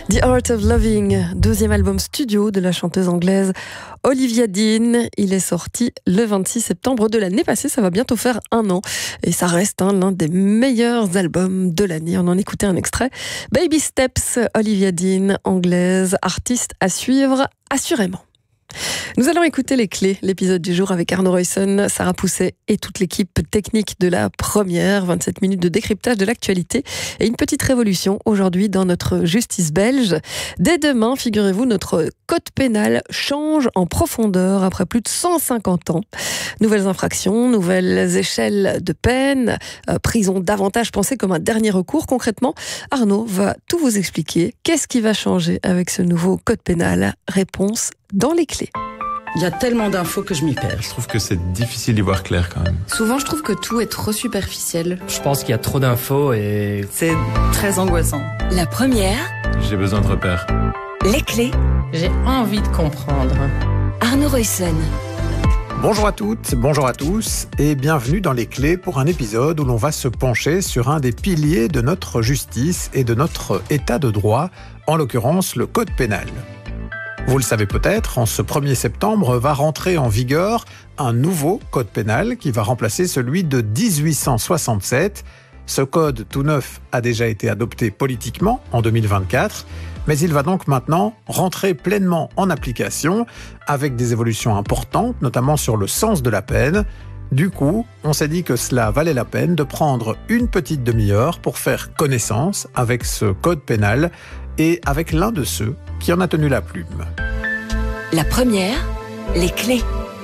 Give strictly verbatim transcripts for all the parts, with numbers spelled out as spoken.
The Art of Loving, deuxième album studio de la chanteuse anglaise Olivia Dean. Il est sorti le vingt-six septembre de l'année passée, ça va bientôt faire un an. Et ça reste hein, l'un des meilleurs albums de l'année. On en écoutait un extrait. Baby Steps, Olivia Dean, anglaise, artiste à suivre assurément. Nous allons écouter Les Clés, l'épisode du jour avec Arnaud Roysson, Sarah Pousset et toute l'équipe technique de la première. vingt-sept minutes de décryptage de l'actualité et une petite révolution aujourd'hui dans notre justice belge. Dès demain, figurez-vous, notre code pénal change en profondeur après plus de cent cinquante ans. Nouvelles infractions, nouvelles échelles de peine, euh, prison davantage pensée comme un dernier recours. Concrètement, Arnaud va tout vous expliquer. Qu'est-ce qui va changer avec ce nouveau code pénal ? Réponse dans Les Clés. Il y a tellement d'infos que je m'y perds. Je trouve que c'est difficile d'y voir clair quand même. Souvent, je trouve que tout est trop superficiel. Je pense qu'il y a trop d'infos et c'est très angoissant. La première. J'ai besoin de repères. Les Clés. J'ai envie de comprendre. Arnaud Roysson. Bonjour à toutes, bonjour à tous et bienvenue dans Les Clés pour un épisode où l'on va se pencher sur un des piliers de notre justice et de notre état de droit, en l'occurrence le code pénal. Vous le savez peut-être, en ce premier septembre va rentrer en vigueur un nouveau code pénal qui va remplacer celui de dix-huit cent soixante-sept. Ce code tout neuf a déjà été adopté politiquement en deux mille vingt-quatre, mais il va donc maintenant rentrer pleinement en application avec des évolutions importantes, notamment sur le sens de la peine. Du coup, on s'est dit que cela valait la peine de prendre une petite demi-heure pour faire connaissance avec ce code pénal et avec l'un de ceux qui en a tenu la plume. La première, Les Clés.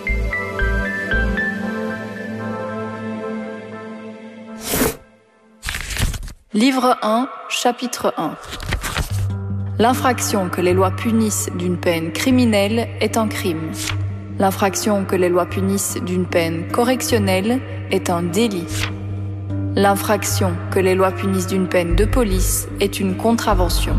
Livre un, chapitre un. L'infraction que les lois punissent d'une peine criminelle est un crime. L'infraction que les lois punissent d'une peine correctionnelle est un délit. L'infraction que les lois punissent d'une peine de police est une contravention.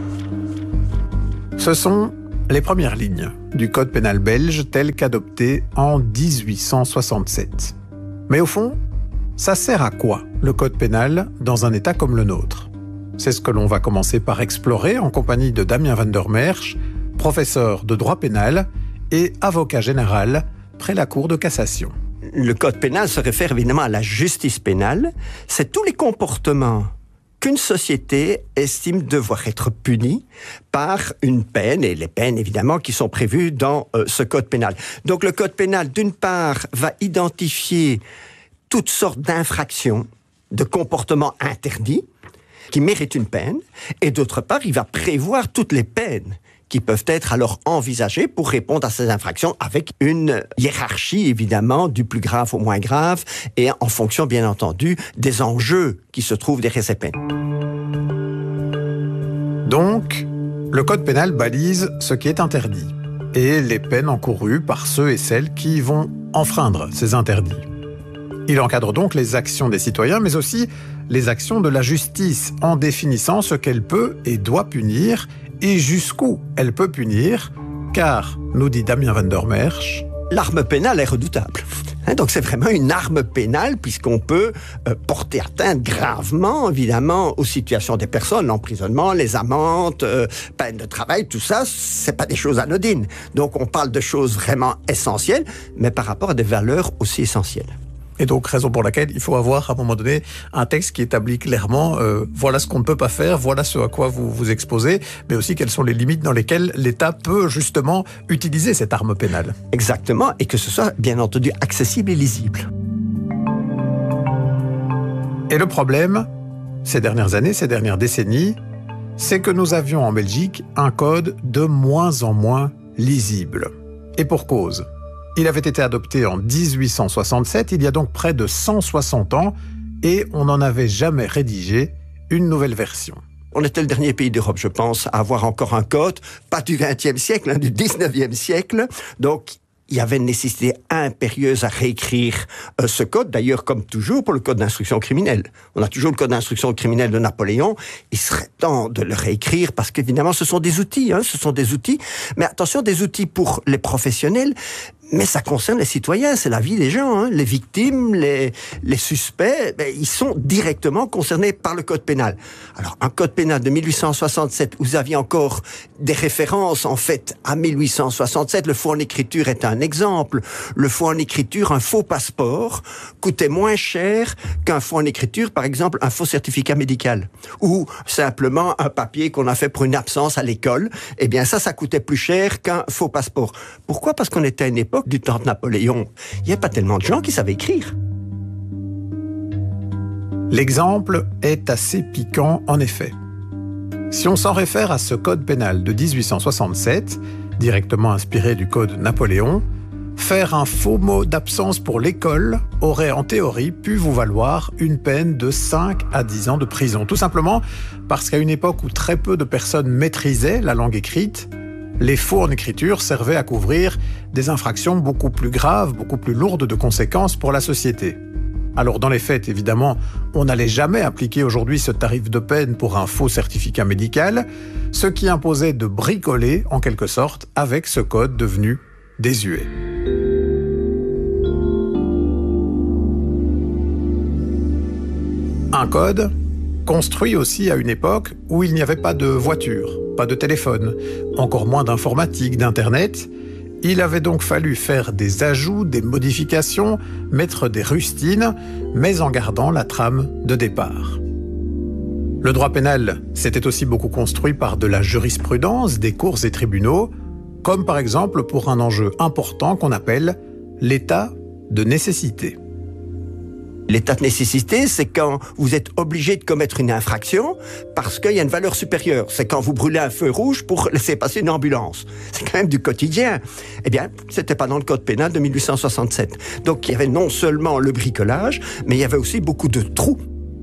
Ce sont les premières lignes du code pénal belge tel qu'adopté en dix-huit cent soixante-sept. Mais au fond, ça sert à quoi le code pénal dans un État comme le nôtre ? C'est ce que l'on va commencer par explorer en compagnie de Damien van der Merch, professeur de droit pénal et avocat général près la Cour de cassation. Le code pénal se réfère évidemment à la justice pénale. C'est tous les comportements qu'une société estime devoir être punie par une peine, et les peines évidemment qui sont prévues dans euh, ce code pénal. Donc le code pénal, d'une part, va identifier toutes sortes d'infractions, de comportements interdits qui méritent une peine, et d'autre part, il va prévoir toutes les peines qui peuvent être alors envisagées pour répondre à ces infractions avec une hiérarchie, évidemment, du plus grave au moins grave, et en fonction, bien entendu, des enjeux qui se trouvent derrière ces peines. Donc, le code pénal balise ce qui est interdit et les peines encourues par ceux et celles qui vont enfreindre ces interdits. Il encadre donc les actions des citoyens, mais aussi les actions de la justice, en définissant ce qu'elle peut et doit punir, et jusqu'où elle peut punir, car, nous dit Damien van der Merch, l'arme pénale est redoutable. Hein, donc c'est vraiment une arme pénale puisqu'on peut euh, porter atteinte gravement, évidemment, aux situations des personnes, l'emprisonnement, les amendes, euh, peine de travail, tout ça, c'est pas des choses anodines. Donc on parle de choses vraiment essentielles, mais par rapport à des valeurs aussi essentielles. Et donc, raison pour laquelle il faut avoir, à un moment donné, un texte qui établit clairement euh, voilà ce qu'on ne peut pas faire, voilà ce à quoi vous vous exposez, mais aussi quelles sont les limites dans lesquelles l'État peut justement utiliser cette arme pénale. Exactement, et que ce soit, bien entendu, accessible et lisible. Et le problème, ces dernières années, ces dernières décennies, c'est que nous avions en Belgique un code de moins en moins lisible. Et pour cause. Il avait été adopté en dix-huit cent soixante-sept, il y a donc près de cent soixante ans, et on n'en avait jamais rédigé une nouvelle version. On était le dernier pays d'Europe, je pense, à avoir encore un code, pas du vingtième siècle, hein, du dix-neuvième siècle. Donc, il y avait une nécessité impérieuse à réécrire euh, ce code, d'ailleurs comme toujours pour le code d'instruction criminelle. On a toujours le code d'instruction criminelle de Napoléon, il serait temps de le réécrire parce qu'évidemment ce sont des outils, hein, ce sont des outils, mais attention, des outils pour les professionnels, Mais ça concerne les citoyens, c'est la vie des gens. Hein. Les victimes, les, les suspects, ben, ils sont directement concernés par le code pénal. Alors, un code pénal de mille huit cent soixante-sept, vous aviez encore des références, en fait, à mille huit cent soixante-sept. Le faux en écriture est un exemple. Le faux en écriture, un faux passeport, coûtait moins cher qu'un faux en écriture, par exemple, un faux certificat médical. Ou simplement un papier qu'on a fait pour une absence à l'école. Eh bien, ça, ça coûtait plus cher qu'un faux passeport. Pourquoi ? Parce qu'on était à une époque du temps de Napoléon. Il n'y a pas tellement de gens qui savaient écrire. L'exemple est assez piquant en effet. Si on s'en réfère à ce code pénal de dix-huit cent soixante-sept, directement inspiré du code Napoléon, faire un faux mot d'absence pour l'école aurait en théorie pu vous valoir une peine de cinq à dix ans de prison. Tout simplement parce qu'à une époque où très peu de personnes maîtrisaient la langue écrite, les faux en écriture servaient à couvrir des infractions beaucoup plus graves, beaucoup plus lourdes de conséquences pour la société. Alors dans les faits, évidemment, on n'allait jamais appliquer aujourd'hui ce tarif de peine pour un faux certificat médical, ce qui imposait de bricoler, en quelque sorte, avec ce code devenu désuet. Un code construit aussi à une époque où il n'y avait pas de voiture, pas de téléphone, encore moins d'informatique, d'internet. Il avait donc fallu faire des ajouts, des modifications, mettre des rustines, mais en gardant la trame de départ. Le droit pénal s'était aussi beaucoup construit par de la jurisprudence des cours et tribunaux, comme par exemple pour un enjeu important qu'on appelle l'état de nécessité. L'état de nécessité, c'est quand vous êtes obligé de commettre une infraction parce qu'il y a une valeur supérieure. C'est quand vous brûlez un feu rouge pour laisser passer une ambulance. C'est quand même du quotidien. Eh bien, c'était pas dans le code pénal de mille huit cent soixante-sept. Donc, il y avait non seulement le bricolage, mais il y avait aussi beaucoup de trous.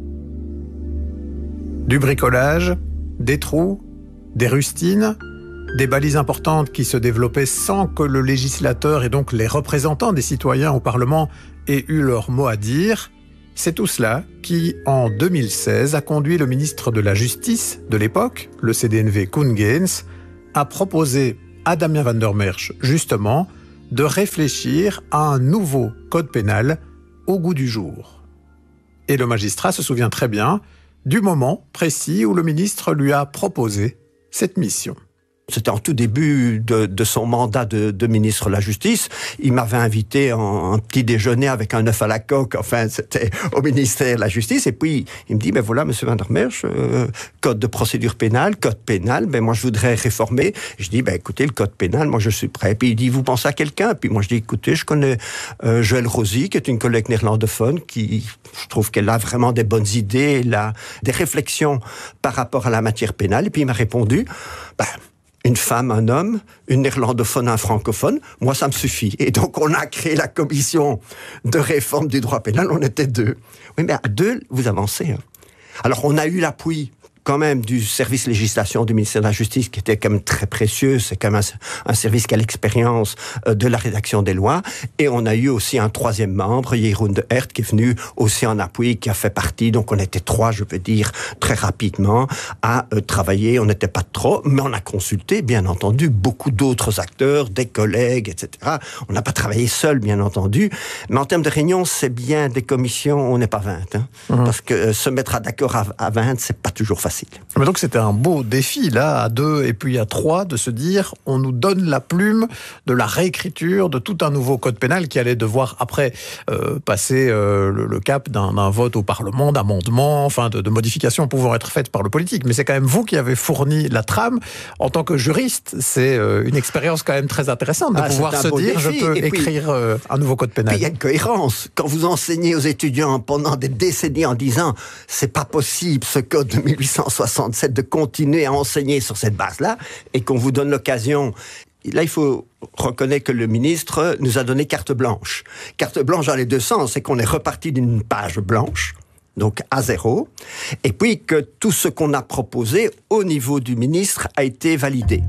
Du bricolage, des trous, des rustines, des balises importantes qui se développaient sans que le législateur et donc les représentants des citoyens au Parlement aient eu leur mot à dire. C'est tout cela qui, en deux mille seize, a conduit le ministre de la Justice de l'époque, le C D N V Koen Geens, à proposer à Damien van der Merch, justement, de réfléchir à un nouveau code pénal au goût du jour. Et le magistrat se souvient très bien du moment précis où le ministre lui a proposé cette mission. C'était en tout début de, de son mandat de, de ministre de la Justice. Il m'avait invité en un petit déjeuner avec un œuf à la coque. Enfin, c'était au ministère de la Justice. Et puis, il me dit, ben voilà, monsieur Van der Merch, euh, code de procédure pénale, code pénal, ben moi, je voudrais réformer. Je dis, ben écoutez, le code pénal, moi, je suis prêt. Puis il dit, vous pensez à quelqu'un? Puis moi, je dis, écoutez, je connais euh, Joëlle Rosy, qui est une collègue néerlandophone, qui, je trouve qu'elle a vraiment des bonnes idées, elle a des réflexions par rapport à la matière pénale. Et puis il m'a répondu, ben, une femme, un homme, une néerlandophone, un francophone, moi ça me suffit. Et donc on a créé la commission de réforme du droit pénal, on était deux. Oui, mais à deux, vous avancez. Hein. Alors on a eu l'appui quand même du service législation du ministère de la Justice, qui était quand même très précieux, c'est quand même un, un service qui a l'expérience euh, de la rédaction des lois, et on a eu aussi un troisième membre, Jeroen de Hert, qui est venu aussi en appui, qui a fait partie, donc on était trois, je veux dire, très rapidement, à euh, travailler, on n'était pas trop, mais on a consulté, bien entendu, beaucoup d'autres acteurs, des collègues, et cetera. On n'a pas travaillé seul, bien entendu, mais en termes de réunion, c'est bien des commissions, on n'est pas vingt, hein, mmh. parce que euh, se mettre d'accord à, à vingt, c'est pas toujours facile. Mais donc c'était un beau défi, là, à deux et puis à trois, de se dire, on nous donne la plume de la réécriture de tout un nouveau code pénal qui allait devoir, après, euh, passer euh, le, le cap d'un, d'un vote au Parlement, d'amendements, enfin de, de modifications pouvant être faites par le politique. Mais c'est quand même vous qui avez fourni la trame. En tant que juriste, c'est euh, une expérience quand même très intéressante de ah, pouvoir se dire, défi. je peux et écrire puis, euh, un nouveau code pénal. Il y a une cohérence. Quand vous enseignez aux étudiants pendant des décennies en disant, c'est pas possible ce code de mille huit cent soixante-sept de continuer à enseigner sur cette base-là, et qu'on vous donne l'occasion. Là, il faut reconnaître que le ministre nous a donné carte blanche. Carte blanche dans les deux sens, c'est qu'on est reparti d'une page blanche, donc à zéro, et puis que tout ce qu'on a proposé au niveau du ministre a été validé.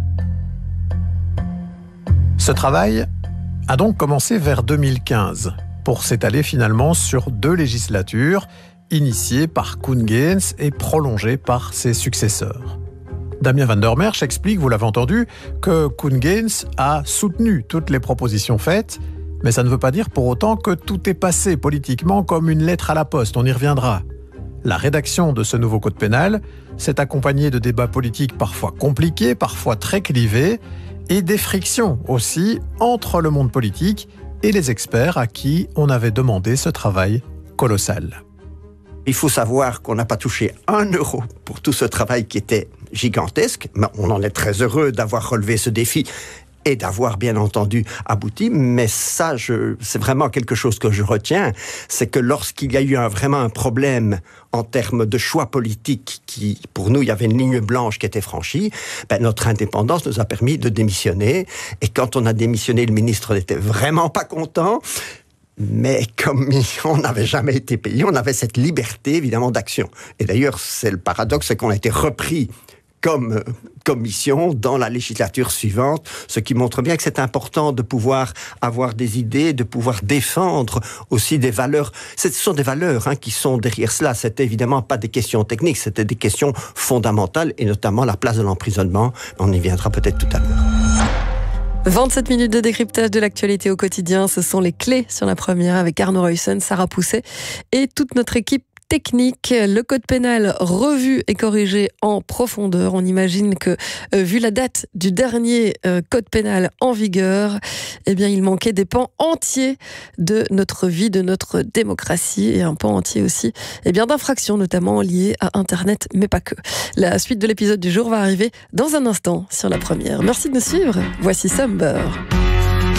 Ce travail a donc commencé vers deux mille quinze, pour s'étaler finalement sur deux législatures, initié par Koen Geens et prolongé par ses successeurs. Damien van der Merch explique, vous l'avez entendu, que Koen Geens a soutenu toutes les propositions faites, mais ça ne veut pas dire pour autant que tout est passé politiquement comme une lettre à la poste, on y reviendra. La rédaction de ce nouveau code pénal s'est accompagnée de débats politiques parfois compliqués, parfois très clivés, et des frictions aussi entre le monde politique et les experts à qui on avait demandé ce travail colossal. Il faut savoir qu'on n'a pas touché un euro pour tout ce travail qui était gigantesque, mais on en est très heureux d'avoir relevé ce défi et d'avoir bien entendu abouti, mais ça, je, c'est vraiment quelque chose que je retiens, c'est que lorsqu'il y a eu un, vraiment un problème en termes de choix politiques, qui, pour nous, il y avait une ligne blanche qui était franchie, ben, notre indépendance nous a permis de démissionner, et quand on a démissionné, le ministre n'était vraiment pas content. Mais comme on n'avait jamais été payé, on avait cette liberté, évidemment, d'action. Et d'ailleurs, c'est le paradoxe, c'est qu'on a été repris comme euh, commission dans la législature suivante, ce qui montre bien que c'est important de pouvoir avoir des idées, de pouvoir défendre aussi des valeurs. Ce sont des valeurs hein, qui sont derrière cela. C'était évidemment pas des questions techniques, c'était des questions fondamentales, et notamment la place de l'emprisonnement. On y viendra peut-être tout à l'heure. vingt-sept minutes de décryptage de l'actualité au quotidien, ce sont les clés sur la première avec Arnaud Ruyssen, Sarah Pousset et toute notre équipe technique. Le code pénal revu et corrigé en profondeur. On imagine que, euh, vu la date du dernier euh, code pénal en vigueur, eh bien, il manquait des pans entiers de notre vie, de notre démocratie, et un pan entier aussi, eh bien, d'infractions, notamment liées à Internet, mais pas que. La suite de l'épisode du jour va arriver dans un instant sur la première. Merci de nous suivre. Voici Summer.